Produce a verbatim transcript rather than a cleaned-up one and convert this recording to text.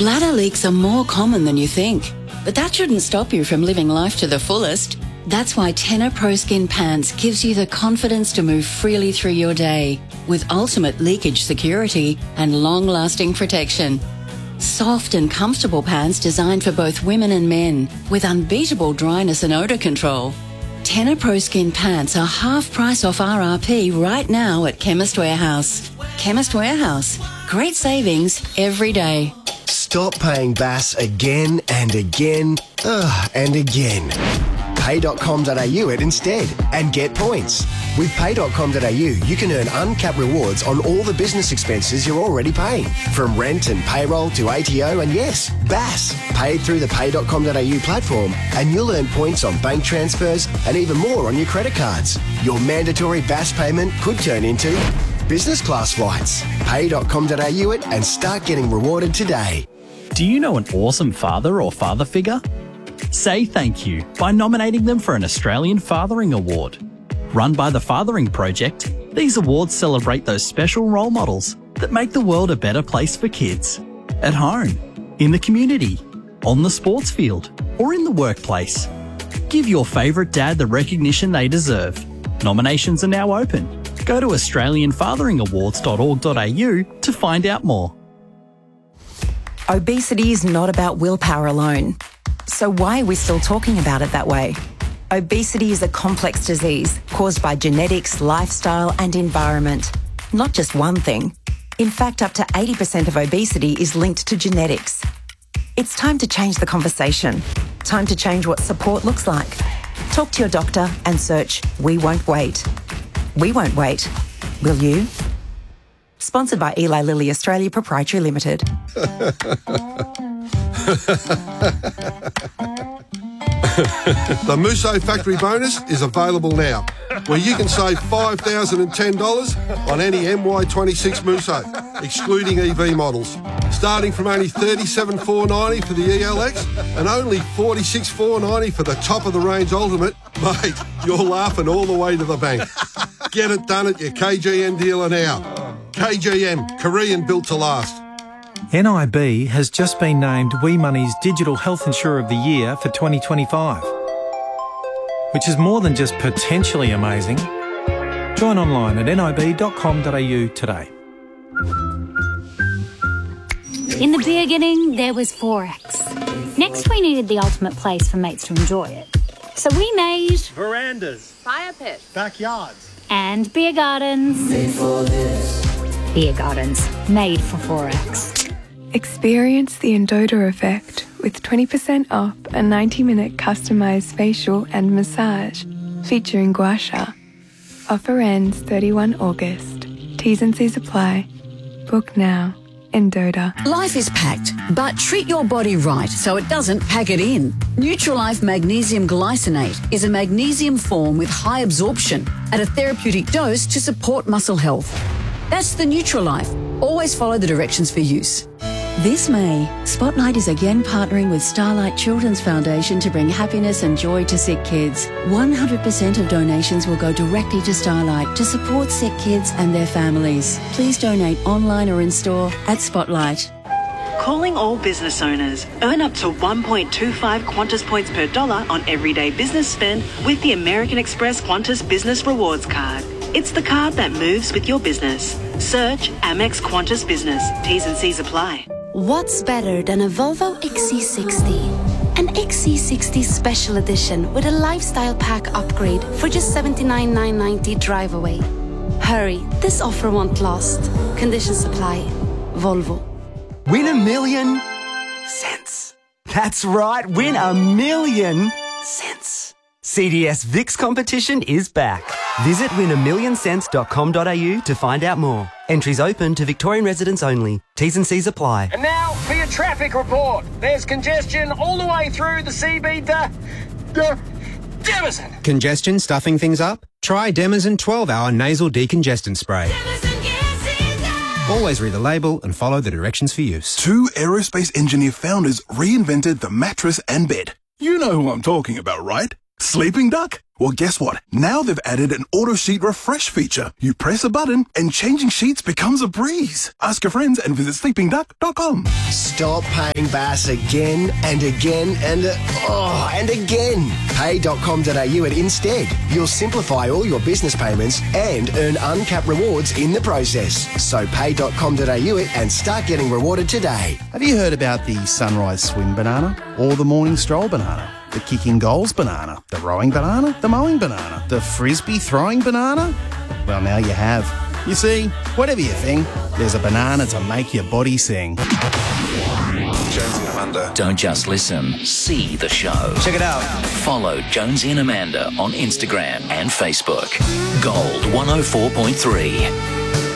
Bladder leaks are more common than you think, but that shouldn't stop you from living life to the fullest. That's why Tena Pro Skin Pants gives you the confidence to move freely through your day with ultimate leakage security and long-lasting protection. Soft and comfortable pants designed for both women and men with unbeatable dryness and odour control. Tena Pro Skin Pants are half price off R R P right now at Chemist Warehouse. Chemist Warehouse. Great savings every day. Stop paying B A S again and again, ugh, and again. pay dot com dot a u it instead and get points. With pay dot com dot a u, you can earn uncapped rewards on all the business expenses you're already paying, from rent and payroll to A T O and, yes, B A S, paid through the pay dot com dot a u platform, and you'll earn points on bank transfers and even more on your credit cards. Your mandatory B A S payment could turn into business class flights. pay dot com dot a u it and start getting rewarded today. Do you know an awesome father or father figure? Say thank you by nominating them for an Australian Fathering Award. Run by the Fathering Project, these awards celebrate those special role models that make the world a better place for kids. At home, in the community, on the sports field, or in the workplace. Give your favourite dad the recognition they deserve. Nominations are now open. Go to australian fathering awards dot org dot a u to find out more. Obesity is not about willpower alone. So why are we still talking about it that way? Obesity is a complex disease caused by genetics, lifestyle and environment. Not just one thing. In fact, up to eighty percent of obesity is linked to genetics. It's time to change the conversation. Time to change what support looks like. Talk to your doctor and search We Won't Wait. We won't wait. Will you? Sponsored by Eli Lilly Australia Proprietary Limited. The Musso Factory Bonus is available now, where you can save five thousand ten dollars on any M Y twenty-six Musso, excluding E V models, starting from only thirty-seven thousand four hundred ninety dollars for the E L X and only forty-six thousand four hundred ninety dollars for the top-of-the-range Ultimate. Mate, you're laughing all the way to the bank. Get it done at your K G M dealer now. K G M, Korean built to last. N I B has just been named WeMoney's Digital Health Insurer of the Year for twenty twenty-five, which is more than just potentially amazing. Join online at nib dot com dot a u today. In the beginning, there was Forex. Next, we needed the ultimate place for mates to enjoy it. So we made verandas, fire pits, backyards, and beer gardens. Made for this. Beer gardens, made for Forex. Experience the Endota effect with twenty percent off a ninety minute customised facial and massage featuring gua sha. Offer ends thirty-first of August. T's and C's apply. Book now. Endota. Life is packed, but treat your body right so it doesn't pack it in. Nutrilife Magnesium Glycinate is a magnesium form with high absorption at a therapeutic dose to support muscle health. That's the Nutrilife. Always follow the directions for use. This May, Spotlight is again partnering with Starlight Children's Foundation to bring happiness and joy to sick kids. one hundred percent of donations will go directly to Starlight to support sick kids and their families. Please donate online or in store at Spotlight. Calling all business owners. Earn up to one point two five Qantas points per dollar on everyday business spend with the American Express Qantas Business Rewards Card. It's the card that moves with your business. Search Amex Qantas Business. T's and C's apply. What's better than a Volvo X C sixty? An X C sixty Special Edition with a lifestyle pack upgrade for just seventy-nine thousand nine hundred ninety drive away. Hurry, this offer won't last. Conditions apply. Volvo. Win a million cents. That's right, win a million cents. C D S VIX competition is back. Visit win a million cents dot com dot a u to find out more. Entries open to Victorian residents only. T's and C's apply. And now for your traffic report. There's congestion all the way through the C B D. D- Demison. Congestion stuffing things up? Try Demison twelve hour nasal decongestant spray. Always read the label and follow the directions for use. Two aerospace engineer founders reinvented the mattress and bed. You know who I'm talking about, right? Sleeping Duck? Well, guess what? Now they've added an auto sheet refresh feature. You press a button and changing sheets becomes a breeze. Ask your friends and visit sleeping duck dot com. Stop paying Bass again and again and uh, oh, and again. pay dot com dot a u and instead. You'll simplify all your business payments and earn uncapped rewards in the process. So pay dot com dot a u it and start getting rewarded today. Have you heard about the sunrise swim banana or the morning stroll banana? The kicking goals banana, the rowing banana, the mowing banana, the frisbee throwing banana? Well, now you have. You see, whatever you think, there's a banana to make your body sing. Jonesy and Amanda. Don't just listen, see the show. Check it out. Follow Jonesy and Amanda on Instagram and Facebook. Gold one oh four point three.